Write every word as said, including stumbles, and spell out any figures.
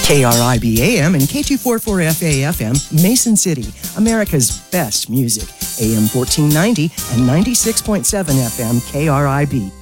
K R I B A M and K two forty-four F A F M, Mason City, America's best music. A M fourteen ninety and ninety-six point seven F M K R I B.